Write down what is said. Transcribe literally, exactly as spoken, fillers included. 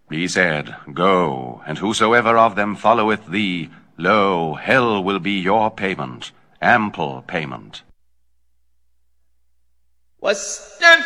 He said, Go, and whosoever of them followeth thee, lo, hell will be your payment, ample payment.